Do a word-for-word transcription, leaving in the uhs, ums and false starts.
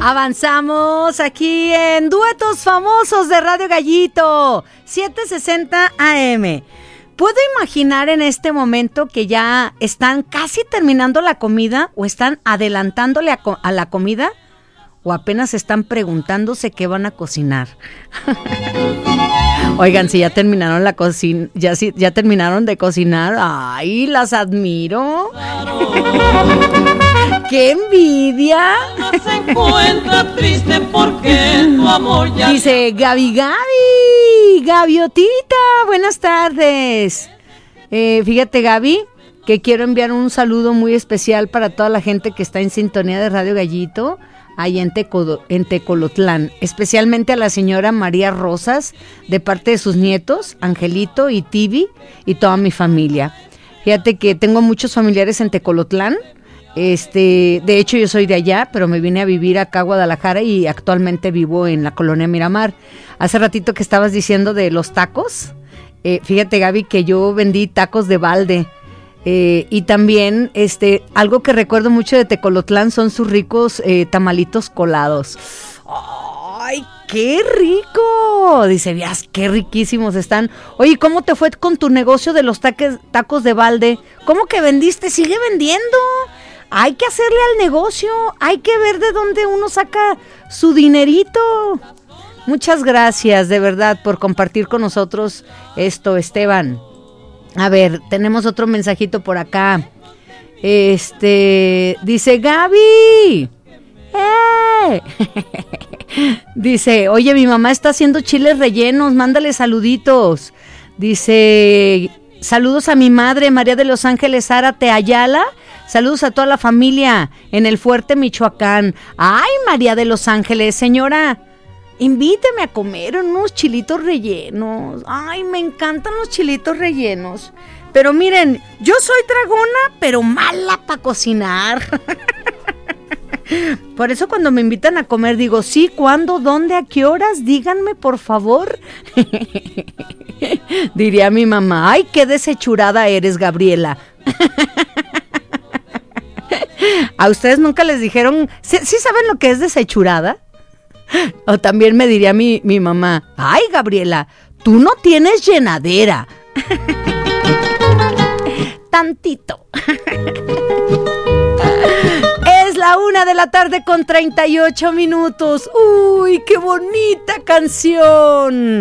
Avanzamos aquí en Duetos Famosos de Radio Gallito, setecientos sesenta A M. Puedo imaginar en este momento que ya están casi terminando la comida o están adelantándole a, co- a la comida o apenas están preguntándose qué van a cocinar. Oigan, si ya terminaron la cocina, ya, si, ya terminaron de cocinar, ¡ay, las admiro! ¡Qué envidia! Se encuentra triste porque tu amor ya... Dice Gaby Gaby, Gaviotita, buenas tardes. Eh, fíjate, Gaby, que quiero enviar un saludo muy especial para toda la gente que está en sintonía de Radio Gallito, ahí en, Teco, en Tecolotlán, especialmente a la señora María Rosas, de parte de sus nietos, Angelito y Tibi, y toda mi familia. Fíjate que tengo muchos familiares en Tecolotlán. Este, de hecho yo soy de allá, pero me vine a vivir acá a Guadalajara y actualmente vivo en la colonia Miramar. Hace ratito que estabas diciendo de los tacos, eh, fíjate, Gaby, que yo vendí tacos de balde, eh, y también este, algo que recuerdo mucho de Tecolotlán son sus ricos eh, tamalitos colados. ¡Ay, qué rico! Dice, veas, qué riquísimos están. Oye, ¿cómo te fue con tu negocio de los taques, tacos de balde? ¿Cómo que vendiste? ¿Sigue vendiendo? Hay que hacerle al negocio, hay que ver de dónde uno saca su dinerito. Muchas gracias, de verdad, por compartir con nosotros esto, Esteban. A ver, tenemos otro mensajito por acá. Este, dice Gaby. ¡Eh! Dice, oye, mi mamá está haciendo chiles rellenos, mándale saluditos. Dice, saludos a mi madre, María de los Ángeles Zárate Ayala. Saludos a toda la familia en el Fuerte, Michoacán. Ay, María de los Ángeles, señora, invíteme a comer unos chilitos rellenos. Ay, me encantan los chilitos rellenos. Pero miren, yo soy dragona, pero mala para cocinar. Por eso cuando me invitan a comer digo, sí, ¿cuándo? ¿Dónde? ¿A qué horas? Díganme, por favor. Diría mi mamá, ay, qué desechurada eres, Gabriela. ¿A ustedes nunca les dijeron, ¿sí, sí saben lo que es desechurada? O también me diría mi, mi mamá, ay, Gabriela, tú no tienes llenadera. Tantito. Es la una de la tarde con treinta y ocho minutos. Uy, qué bonita canción.